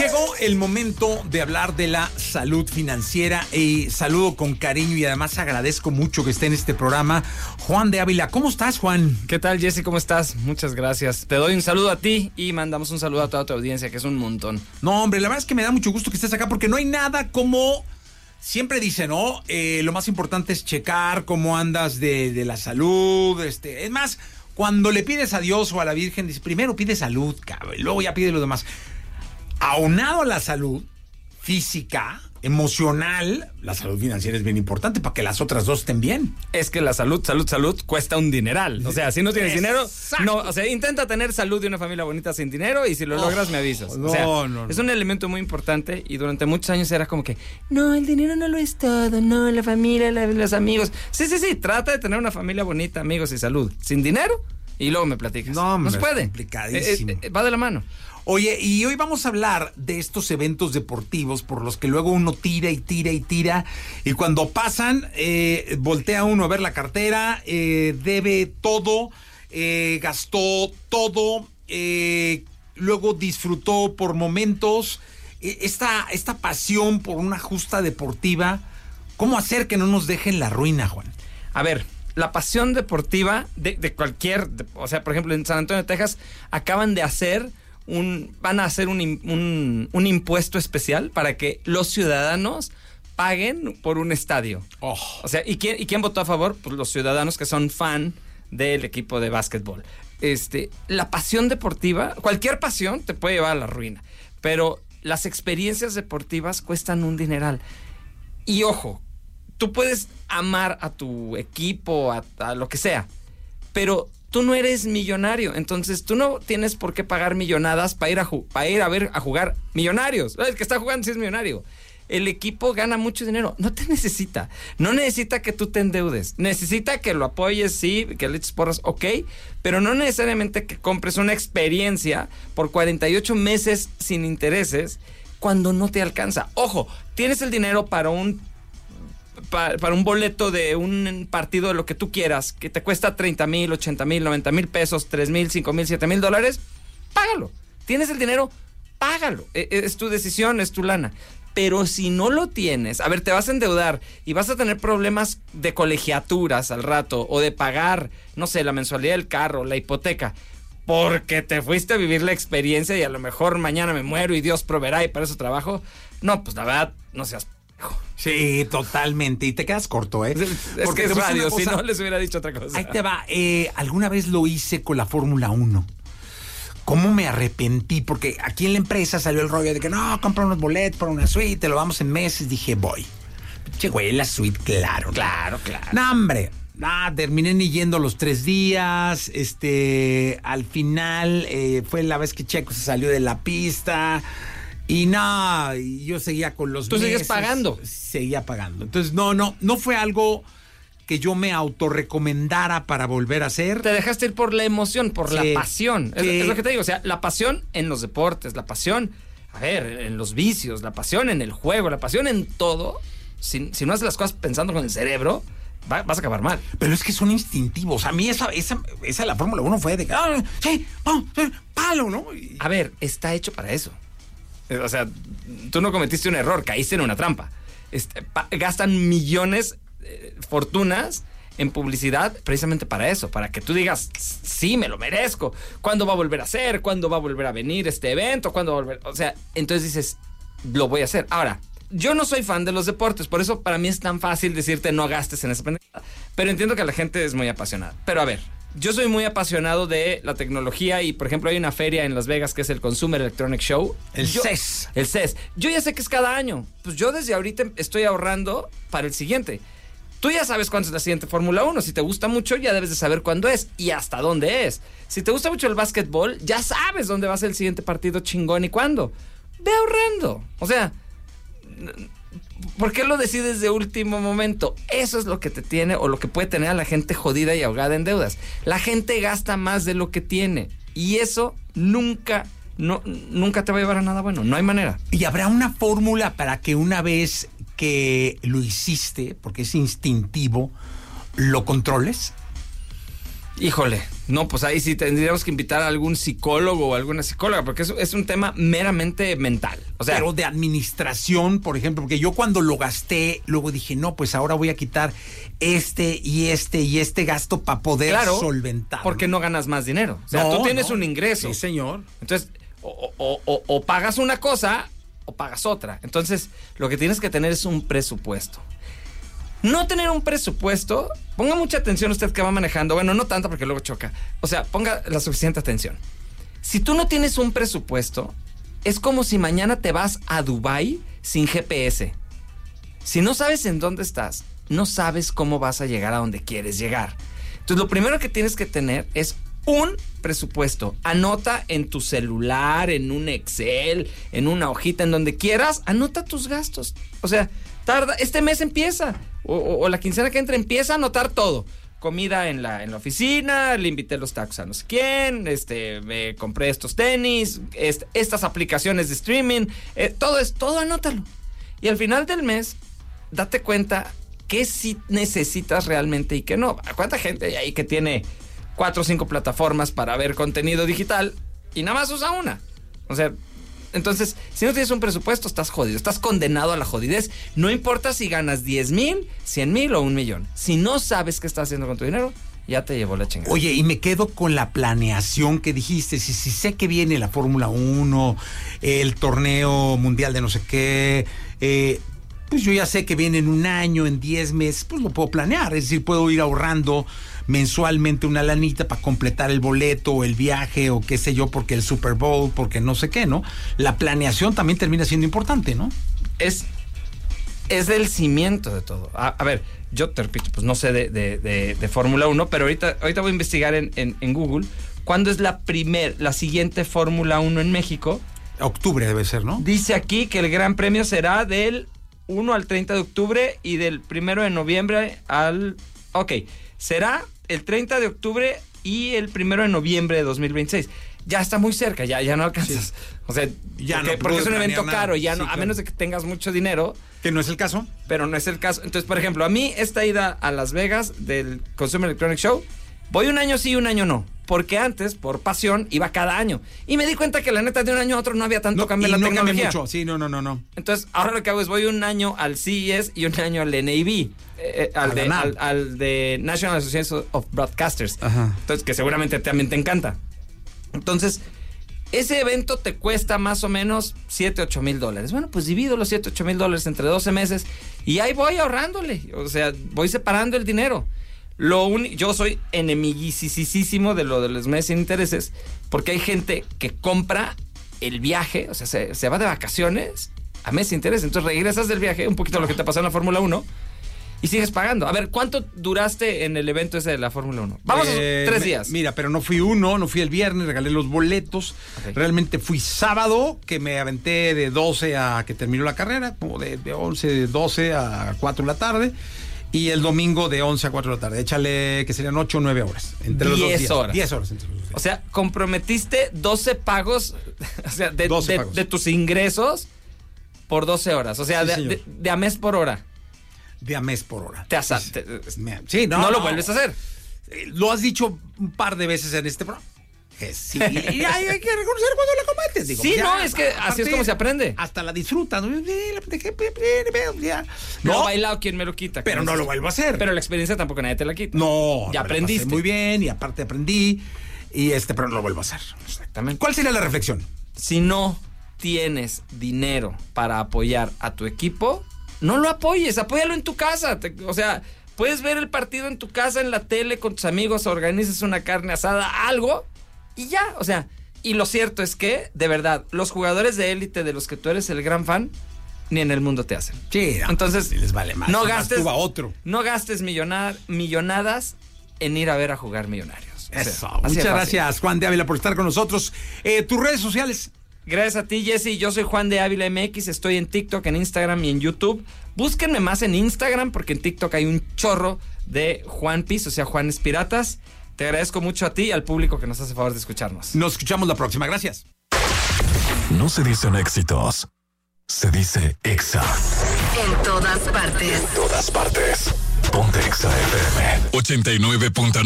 Llegó el momento de hablar de la salud financiera y saludo con cariño y además agradezco mucho que esté en este programa Juan de Ávila. ¿Cómo estás, Juan? ¿Qué tal, Jesse? ¿Cómo estás? Muchas gracias. Te doy un saludo a ti y mandamos un saludo a toda tu audiencia, que es un montón. No, hombre, la verdad es que me da mucho gusto que estés acá porque no hay nada como... Siempre dicen, ¿no? Lo más importante es checar cómo andas de la salud. Es más, cuando le pides a Dios o a la Virgen, dice, primero pide salud, cabrón, y luego ya pide lo demás. Aunado a la salud física, emocional, la salud financiera es bien importante para que las otras dos estén bien. Es que la salud cuesta un dineral. O sea, si no tienes dinero, no, o sea, intenta tener salud y una familia bonita sin dinero y si lo logras me avisas. No, o sea, no. Es un elemento muy importante y durante muchos años era como que, no, el dinero no lo es todo, no, la familia, los amigos. Sí, trata de tener una familia bonita, amigos y salud. Sin dinero y luego me platicas. No se puede. Complicadísimo. Va de la mano. Oye, y hoy vamos a hablar de estos eventos deportivos por los que luego uno tira y cuando pasan, voltea uno a ver la cartera, debe todo, gastó todo, luego disfrutó por momentos, esta pasión por una justa deportiva. ¿Cómo hacer que no nos dejen la ruina, Juan? A ver, la pasión deportiva de cualquier, o sea, por ejemplo, en San Antonio, Texas, acaban de hacer van a hacer un impuesto especial para que los ciudadanos paguen por un estadio. Oh. O sea, ¿y quién votó a favor? Pues los ciudadanos que son fan del equipo de básquetbol. La pasión deportiva, cualquier pasión te puede llevar a la ruina, pero las experiencias deportivas cuestan un dineral. Y ojo, tú puedes amar a tu equipo, a lo que sea, pero tú no eres millonario, entonces tú no tienes por qué pagar millonadas para ir a jugar Millonarios. El que está jugando sí es millonario. El equipo gana mucho dinero, no te necesita. No necesita que tú te endeudes. Necesita que lo apoyes, sí, que le eches porras, ok, pero no necesariamente que compres una experiencia por 48 meses sin intereses cuando no te alcanza. Ojo, tienes el dinero para un boleto de un partido de lo que tú quieras, que te cuesta 30,000, 80,000, 90,000 pesos, 3,000, 5,000, 7,000 dólares, págalo. Tienes el dinero, págalo. Es tu decisión, es tu lana. Pero si no lo tienes, a ver, te vas a endeudar y vas a tener problemas de colegiaturas al rato o de pagar, no sé, la mensualidad del carro, la hipoteca, porque te fuiste a vivir la experiencia y a lo mejor mañana me muero y Dios proveerá y para eso trabajo. No, pues la verdad, no seas... Sí, totalmente. Y te quedas corto, ¿eh? Porque es radio, si no les hubiera dicho otra cosa. Ahí te va. Alguna vez lo hice con la Fórmula 1. ¿Cómo me arrepentí? Porque aquí en la empresa salió el rollo de que no, compra unos boletos para una suite, te lo vamos en meses. Dije, voy. Che, güey, la suite, claro. No, hombre. Terminé ni yendo los 3 días. Al final fue la vez que Checo se salió de la pista. Y yo seguía con los meses. ¿Tú sigues pagando? Seguía pagando. Entonces, no fue algo que yo me autorrecomendara para volver a hacer. Te dejaste ir por la emoción, por la pasión. Es lo que te digo, o sea, la pasión en los deportes, la pasión, en los vicios, la pasión en el juego, la pasión en todo. Si no haces las cosas pensando con el cerebro, vas a acabar mal. Pero es que son instintivos. A mí esa la Fórmula 1 fue de que, sí, vamos, palo, ¿no? A ver, está hecho para eso. O sea, tú no cometiste un error, caíste en una trampa. Gastan millones, fortunas en publicidad precisamente para eso, para que tú digas, sí, me lo merezco. ¿Cuándo va a volver a hacer? ¿Cuándo va a volver a venir este evento? ¿Cuándo va a volver? O sea, entonces dices, lo voy a hacer. Ahora, yo no soy fan de los deportes, por eso para mí es tan fácil decirte no gastes en esa pendejada. Pero entiendo que la gente es muy apasionada. Pero a ver, yo soy muy apasionado de la tecnología y, por ejemplo, hay una feria en Las Vegas que es el Consumer Electronic Show. El CES. El CES. Yo ya sé que es cada año. Pues yo desde ahorita estoy ahorrando para el siguiente. Tú ya sabes cuándo es la siguiente Fórmula 1. Si te gusta mucho, ya debes de saber cuándo es y hasta dónde es. Si te gusta mucho el básquetbol, ya sabes dónde va a ser el siguiente partido chingón y cuándo. Ve ahorrando. O sea, ¿por qué lo decides de último momento? Eso es lo que te tiene o lo que puede tener a la gente jodida y ahogada en deudas. La gente gasta más de lo que tiene y eso nunca te va a llevar a nada bueno. No hay manera. ¿Y habrá una fórmula para que una vez que lo hiciste, porque es instintivo, lo controles? Híjole, no, pues ahí sí tendríamos que invitar a algún psicólogo o alguna psicóloga, porque es un tema meramente mental. O sea, pero de administración, por ejemplo, porque yo cuando lo gasté, luego dije, no, pues ahora voy a quitar este gasto para poder solventar. Porque no ganas más dinero. O sea, tú tienes un ingreso. Sí, señor. Entonces, o pagas una cosa o pagas otra. Entonces, lo que tienes que tener es un presupuesto. No tener un presupuesto, ponga mucha atención usted que va manejando. Bueno, no tanto porque luego choca. O sea, ponga la suficiente atención. Si tú no tienes un presupuesto, es como si mañana te vas a Dubái sin GPS. Si no sabes en dónde estás, no sabes cómo vas a llegar a donde quieres llegar. Entonces, lo primero que tienes que tener es un presupuesto. Anota en tu celular, en un Excel, en una hojita, en donde quieras, anota tus gastos. O sea, este mes empieza, o la quincena que entra empieza a anotar todo. Comida en la oficina, le invité los tacos a no sé quién, me compré estos tenis, estas aplicaciones de streaming, todo anótalo. Y al final del mes, date cuenta qué sí necesitas realmente y qué no. ¿Cuánta gente hay ahí que tiene 4 o 5 plataformas para ver contenido digital y nada más usa una? O sea, entonces, si no tienes un presupuesto, estás jodido, estás condenado a la jodidez. No importa si ganas 10,000, 100,000 o 1,000,000. Si no sabes qué estás haciendo con tu dinero, ya te llevó la chingada. Oye, y me quedo con la planeación que dijiste. Si sé que viene la Fórmula 1, el torneo mundial de no sé qué, pues yo ya sé que viene en un año, en 10 meses, pues lo puedo planear. Es decir, puedo ir ahorrando mensualmente una lanita para completar el boleto o el viaje o qué sé yo, porque el Super Bowl, porque no sé qué, ¿no? La planeación también termina siendo importante, ¿no? Es el cimiento de todo. A ver, yo te repito, pues no sé de Fórmula 1, pero ahorita voy a investigar en Google cuándo es la siguiente Fórmula 1 en México. Octubre debe ser, ¿no? Dice aquí que el Gran Premio será del 1 al 30 de octubre y del 1 de noviembre al... Ok, será el 30 de octubre y el 1 de noviembre de 2026. Ya está muy cerca, ya no alcanzas. Sí. O sea, porque es un evento caro, ya no, claro. A menos de que tengas mucho dinero. Que no es el caso. Pero no es el caso. Entonces, por ejemplo, a mí esta ida a Las Vegas del Consumer Electronics Show, voy un año sí y un año no. Porque antes, por pasión, iba cada año. Y me di cuenta que la neta de un año a otro no había tanto cambio en la tecnología. Mucho. Sí, no. Entonces, ahora lo que hago es voy un año al CES y un año al NAB. Al de National Association of Broadcasters. Ajá. Entonces, que seguramente también te encanta. Entonces, ese evento te cuesta más o menos $7,000-8,000. Bueno, pues divido los $7,000-8,000 entre 12 meses y ahí voy ahorrándole. O sea, voy separando el dinero. Yo soy enemiguisísimo de lo de los meses sin intereses, porque hay gente que compra el viaje, o sea, se va de vacaciones a meses sin intereses. Entonces regresas del viaje, un poquito lo que te pasó en la Fórmula 1, y sigues pagando. A ver, ¿cuánto duraste en el evento ese de la Fórmula 1? Vamos, 3 días. Mira, pero no fui el viernes, regalé los boletos. Okay. Realmente fui sábado, que me aventé de 12 a que terminó la carrera, como de 12 a 4 de la tarde. Y el domingo de 11 a 4 de la tarde. Échale que serían 8 o 9 horas. Entre los 2 días. 10 horas entre los 2 días. O sea, comprometiste 12 pagos, o sea, de tus ingresos por 12 horas. O sea, sí, de a mes por hora. De a mes por hora. Sí, no lo vuelves a hacer. Lo has dicho un par de veces en este programa. Sí, y hay que reconocer cuando la cometes. Digo, sí, no, es que así es como se aprende. Hasta la disfrutas. No bailado, ¿quién me lo quita? Pero no lo vuelvo a hacer. Pero la experiencia tampoco nadie te la quita. No. Ya aprendiste. Muy bien, y aparte aprendí. Pero no lo vuelvo a hacer. Exactamente. ¿Cuál sería la reflexión? Si no tienes dinero para apoyar a tu equipo, no lo apoyes, apóyalo en tu casa. O sea, puedes ver el partido en tu casa, en la tele, con tus amigos, organizas una carne asada, algo. Y ya, o sea, y lo cierto es que, de verdad, los jugadores de élite de los que tú eres el gran fan, ni en el mundo te hacen. Sí, entonces, si les vale más. No gastes millonadas en ir a ver a jugar Millonarios. Eso. Muchas gracias, Juan de Ávila, por estar con nosotros. ¿Tus redes sociales? Gracias a ti, Jesse. Yo soy Juan de Ávila MX. Estoy en TikTok, en Instagram y en YouTube. Búsquenme más en Instagram, porque en TikTok hay un chorro de Juan Piz, o sea, Juanes Piratas. Te agradezco mucho a ti y al público que nos hace favor de escucharnos. Nos escuchamos la próxima. Gracias. No se dicen éxitos, se dice Exa. En todas partes. Ponte Exa FM 89.9.